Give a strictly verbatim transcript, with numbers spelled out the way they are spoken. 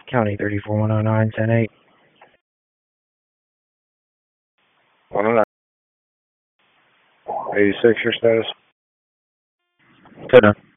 County thirty-four one oh nine, ten eight. one oh nine. eighty-six, your status? ten nine.